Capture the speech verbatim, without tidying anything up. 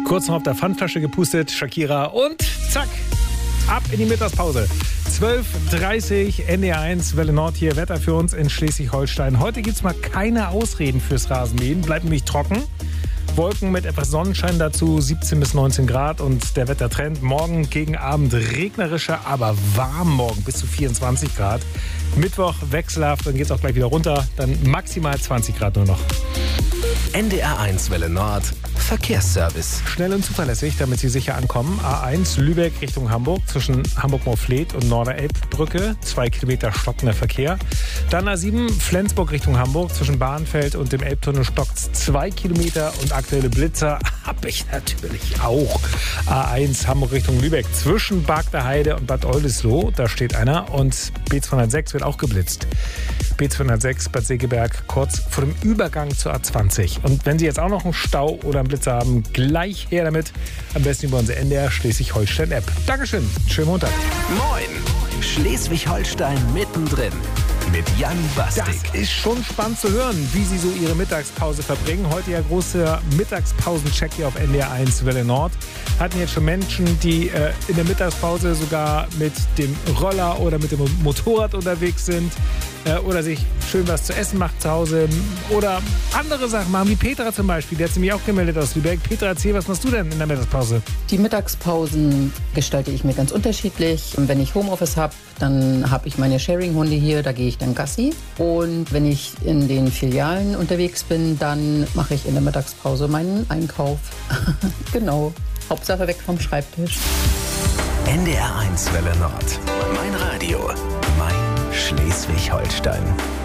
Kurz noch auf der Pfandflasche gepustet, Shakira und zack, ab in die Mittagspause. zwölf Uhr dreißig, N D R eins, Welle Nord hier, Wetter für uns in Schleswig-Holstein. Heute gibt es mal keine Ausreden fürs Rasenmähen, bleibt nämlich trocken. Wolken mit etwas Sonnenschein dazu, siebzehn bis neunzehn Grad und der Wettertrend morgen gegen Abend regnerischer, aber warm morgen bis zu vierundzwanzig Grad. Mittwoch wechselhaft, dann geht es auch gleich wieder runter, dann maximal zwanzig Grad nur noch. N D R eins Welle Nord, Verkehrsservice. Schnell und zuverlässig, damit Sie sicher ankommen. A eins Lübeck Richtung Hamburg, zwischen Hamburg-Morfleet und Norderelbbrücke, zwei Kilometer stockender Verkehr. Dann A sieben Flensburg Richtung Hamburg, zwischen Bahnfeld und dem Elbtunnel stockt zwei Kilometer und aktuelle Blitzer habe ich natürlich auch. A eins Hamburg Richtung Lübeck, zwischen Bargter und Bad Oldesloe, da steht einer und B zweihundertsechs wird auch geblitzt. B zweihundertsechs Bad Segeberg, kurz vor dem Übergang zur A zwanzig. Und wenn Sie jetzt auch noch einen Stau oder einen Blitzer haben, gleich her damit. Am besten über unsere N D R Schleswig-Holstein-App. Dankeschön, schönen Montag. Moin, Schleswig-Holstein mittendrin mit Jan Bastik. Das ist schon spannend zu hören, wie Sie so Ihre Mittagspause verbringen. Heute ja großer Mittagspausencheck hier auf N D R eins Welle Nord. Hatten jetzt schon Menschen, die äh, in der Mittagspause sogar mit dem Roller oder mit dem Motorrad unterwegs sind äh, oder sich schön was zu essen macht zu Hause oder andere Sachen machen, wie Petra zum Beispiel. Die hat sich mich auch gemeldet aus Lübeck. Petra, erzähl, was machst du denn in der Mittagspause? Die Mittagspausen gestalte ich mir ganz unterschiedlich. Und wenn ich Homeoffice habe, dann habe ich meine Sharing-Hunde hier, da gehe ich dann Gassi. Und wenn ich in den Filialen unterwegs bin, dann mache ich in der Mittagspause meinen Einkauf. Genau, Hauptsache weg vom Schreibtisch. N D R eins Welle Nord, mein Radio, mein Schleswig-Holstein.